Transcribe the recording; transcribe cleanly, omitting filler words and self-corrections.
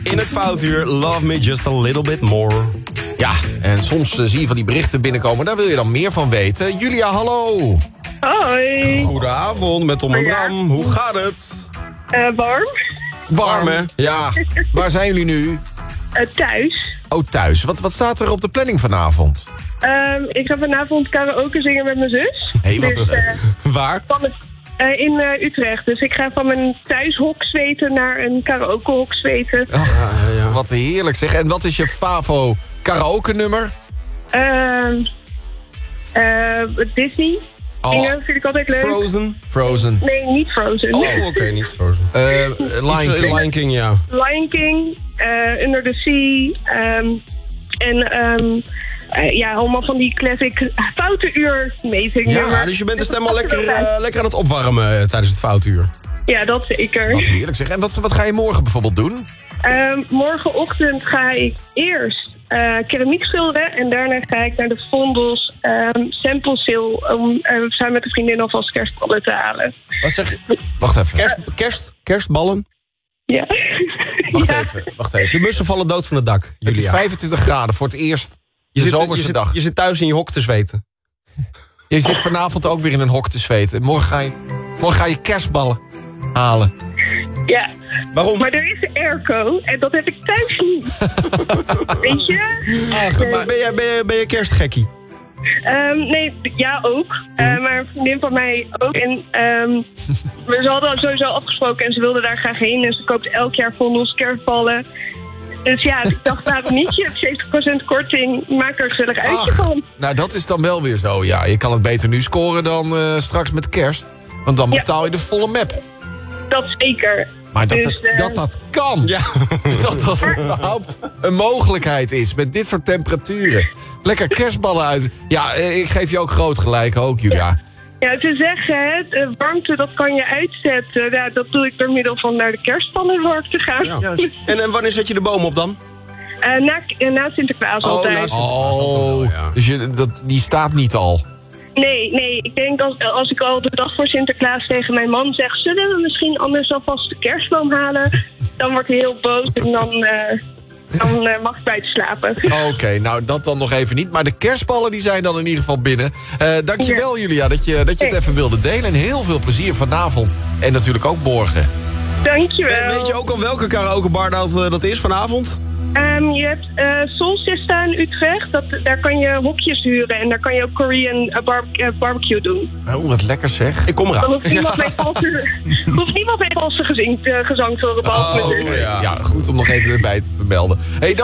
In het Foutuur, love me just a little bit more. Ja, en soms zie je van die berichten binnenkomen. Daar wil je dan meer van weten. Julia, hallo. Hoi. Goedenavond, met Tom en Ja. Bram. Hoe gaat het? Warm. Warm, hè? Ja, waar zijn jullie nu? Thuis. Oh, thuis. Wat staat er op de planning vanavond? Ik ga vanavond karaoke zingen met mijn zus. Hey, wat Dus, Waar? in Utrecht. Dus ik ga van mijn thuishok zweten naar een karaokehok zweten. Ach, wat heerlijk zeg. En wat is je favo karaoke nummer? Disney. Dingen vind ik altijd leuk. Frozen? Frozen. Nee, niet Frozen. Oh, oké, niet Frozen. Lion King. Lion King, ja. Lion King, Under the Sea. Allemaal van die classic Foutuur meezingen. Ja, dus je bent de stem al lekker aan het opwarmen tijdens het Foutuur. Ja, dat zeker. Wat heerlijk zeg. En wat ga je morgen bijvoorbeeld doen? Morgenochtend ga ik eerst keramiek schilderen. En daarna ga ik naar de Vondels sample sale om samen met een vriendin alvast kerstballen te halen. Wat zeg je? Wacht even. Kerstballen? Ja. Wacht even. De mussen vallen dood van het dak, Het is Julia. 25 graden voor het eerst de zomerse dag. Je zit thuis in je hok te zweten. Je zit vanavond ook weer in een hok te zweten. Morgen ga je kerstballen halen. Ja. Waarom? Maar er is airco en dat heb ik thuis niet. Weet je? Maar ben je kerstgekkie? Nee, ja ook. Maar een vriendin van mij ook. En we hadden sowieso afgesproken en ze wilde daar graag heen. En ze koopt elk jaar Vondels kerstballen. Dus ja, ik dacht, waarom niet? Je hebt 70% korting. Maak er een gezellig uitje van. Nou, dat is dan wel weer zo. Ja, je kan het beter nu scoren dan straks met kerst. Want dan betaal je de volle map. Dat zeker. Maar Dus, dat kan. Ja. Dat überhaupt een mogelijkheid is met dit soort temperaturen. Lekker kerstballen uit. Ja, ik geef je ook groot gelijk ook, Julia. Ja, te zeggen, hè, de warmte, dat kan je uitzetten. Ja, dat doe ik door middel van naar de kerstpannenwork te gaan. Ja. En wanneer zet je de boom op dan? Na Sinterklaas altijd. na Sinterklaas altijd wel, ja. Dus die staat niet al. Nee. Ik denk als ik al de dag voor Sinterklaas tegen mijn man zeg... zullen we misschien anders alvast de kerstboom halen? Dan wordt hij heel boos en dan mag ik buiten slapen. Oké, nou dat dan nog even niet. Maar de kerstballen die zijn dan in ieder geval binnen. Dankjewel Julia dat je het even wilde delen. En heel veel plezier vanavond. En natuurlijk ook morgen. Dankjewel. Weet je ook al welke karaokebar dat is vanavond? Je hebt Solstice in Utrecht. Daar kan je hokjes huren. En daar kan je ook Korean barbecue doen. Oh, wat lekker zeg. Ik kom Dan eraan. hoeft niemand bij valse gezang te horen. Behalve met Ja, goed om nog even erbij te vermelden. Hey,